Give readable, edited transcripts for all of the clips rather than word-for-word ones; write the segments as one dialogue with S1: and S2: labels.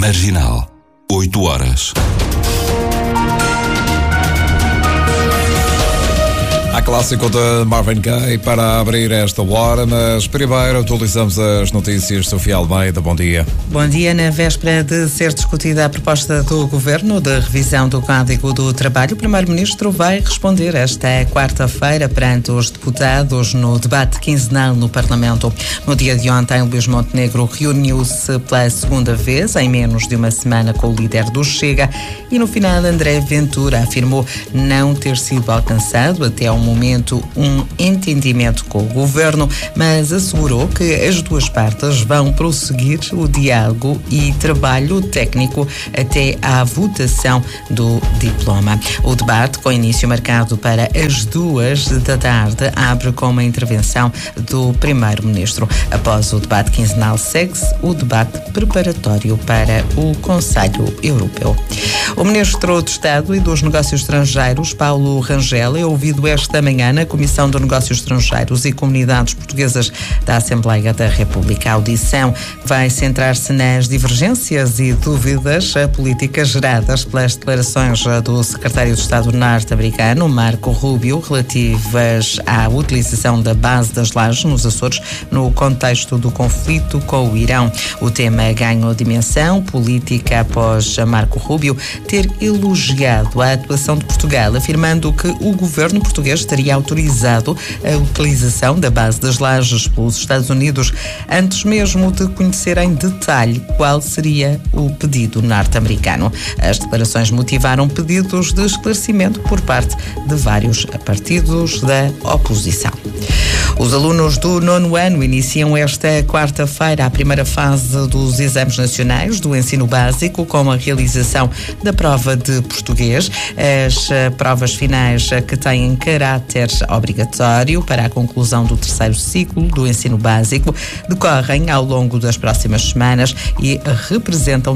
S1: Marginal, 8 horas.
S2: Há clássico de Marvin Gaye para abrir esta hora, mas primeiro atualizamos as notícias. Sofia Almeida, bom dia.
S3: Bom dia. Na véspera de ser discutida a proposta do Governo de revisão do Código do Trabalho, o Primeiro-Ministro vai responder esta quarta-feira perante os deputados no debate quinzenal no Parlamento. No dia de ontem, Luís Montenegro reuniu-se pela segunda vez em menos de uma semana com o líder do Chega e no final André Ventura afirmou não ter sido alcançado até ao momento um entendimento com o Governo, mas assegurou que as duas partes vão prosseguir o diálogo e trabalho técnico até à votação do diploma. O debate, com início marcado para as 2 da tarde, abre com uma intervenção do Primeiro-Ministro. Após o debate quinzenal, segue-se o debate preparatório para o Conselho Europeu. O Ministro do Estado e dos Negócios Estrangeiros, Paulo Rangel, é ouvido esta manhã na Comissão de Negócios Estrangeiros e Comunidades Portuguesas da Assembleia da República. A audição vai centrar-se nas divergências e dúvidas políticas geradas pelas declarações do secretário de Estado norte-americano, Marco Rubio, relativas à utilização da base das Lajes nos Açores no contexto do conflito com o Irão. O tema ganhou dimensão política após Marco Rubio ter elogiado a atuação de Portugal, afirmando que o governo português teria autorizado a utilização da base das Lajes pelos Estados Unidos antes mesmo de conhecer em detalhe qual seria o pedido norte-americano. As declarações motivaram pedidos de esclarecimento por parte de vários partidos da oposição. Os alunos do 9º ano iniciam esta quarta-feira a primeira fase dos exames nacionais do ensino básico, com a realização da prova de português. As provas finais, que têm caráter obrigatório para a conclusão do 3º ciclo do ensino básico, decorrem ao longo das próximas semanas e representam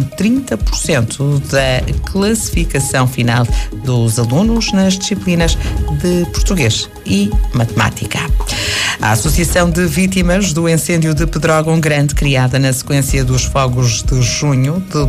S3: 30% da classificação final dos alunos nas disciplinas de português e matemática. A Associação de Vítimas do Incêndio de Pedrógão Grande, criada na sequência dos fogos de junho de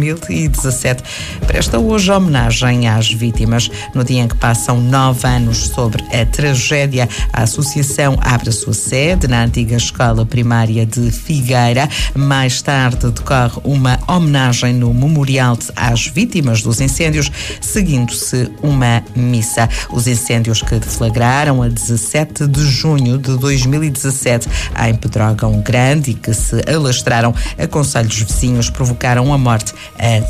S3: 2017, presta hoje homenagem às vítimas. No dia em que passam 9 anos sobre a tragédia, a associação abre a sua sede na antiga escola primária de Figueira. Mais tarde decorre uma homenagem no Memorial às Vítimas dos Incêndios, seguindo-se uma missa. Os incêndios que deflagraram a 17 de junho de 2017 em Pedrógão Grande e que se alastraram a concelhos vizinhos provocaram a morte a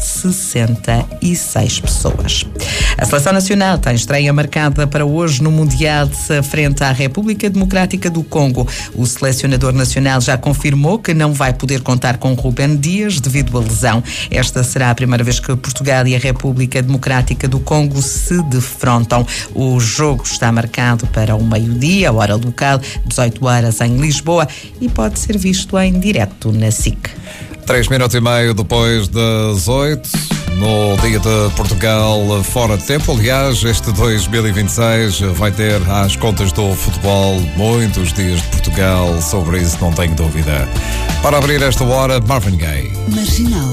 S3: 66 pessoas. A Seleção Nacional tem estreia marcada para hoje no Mundial frente à República Democrática do Congo. O selecionador nacional já confirmou que não vai poder contar com Rúben Dias devido à lesão. Esta será a primeira vez que Portugal e a República Democrática do Congo se defrontam. O jogo está marcado para o meio-dia, hora local, 18 horas em Lisboa, e pode ser visto em direto na SIC.
S2: 3 minutos e meio depois das 8, no dia de Portugal fora de tempo. Aliás, este 2026 vai ter às contas do futebol muitos dias de Portugal, sobre isso não tenho dúvida. Para abrir esta hora, Marvin Gaye.
S4: Marginal.